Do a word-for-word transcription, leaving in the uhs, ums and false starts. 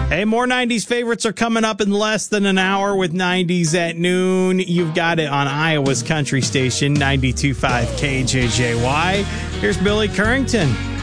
Hey, more nineties favorites are coming up in less than an hour with nineties at noon. You've got it on Iowa's country station, ninety-two point five K J J Y. Here's Billy Currington.